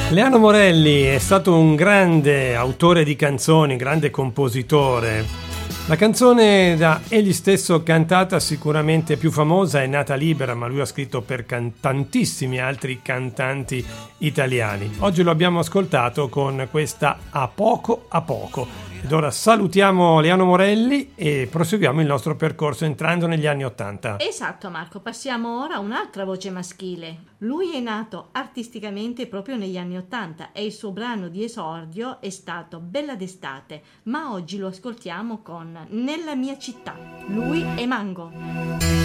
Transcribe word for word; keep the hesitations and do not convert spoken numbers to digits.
Leano Morelli è stato un grande autore di canzoni, grande compositore. La canzone da egli stesso cantata, sicuramente più famosa, è Nata Libera, ma lui ha scritto per can- tantissimi altri cantanti italiani. Oggi lo abbiamo ascoltato con questa A poco a poco. Ed ora salutiamo Leano Morelli e proseguiamo il nostro percorso entrando negli anni Ottanta. Esatto, Marco, passiamo ora a un'altra voce maschile. Lui è nato artisticamente proprio negli anni Ottanta e il suo brano di esordio è stato Bella d'estate, ma oggi lo ascoltiamo con Nella mia città. Lui è Mango.